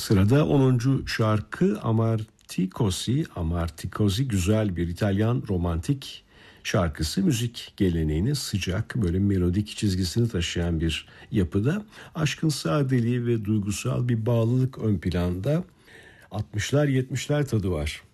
Sırada 10. şarkı Amartikosi. Amartikosi güzel bir İtalyan romantik şarkısı. Müzik geleneğinin sıcak, böyle melodik çizgisini taşıyan bir yapıda. Aşkın sadeliği ve duygusal bir bağlılık ön planda. 60'lar 70'ler tadı var.